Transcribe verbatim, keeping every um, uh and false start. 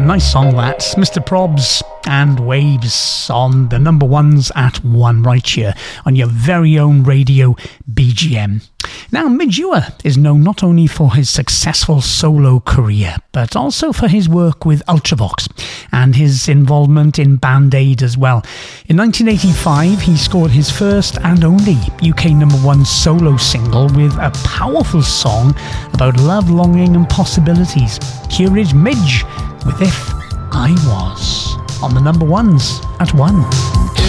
nice song that. Mister Probs and Waves on the number ones at one right here on your very own radio B G M. Now, Midge Ure is known not only for his successful solo career, but also for his work with Ultravox and his involvement in Band Aid as well. In nineteen eighty-five, he scored his first and only U K number one solo single with a powerful song about love, longing and possibilities. Here is Midge with If I Was on the number ones at one.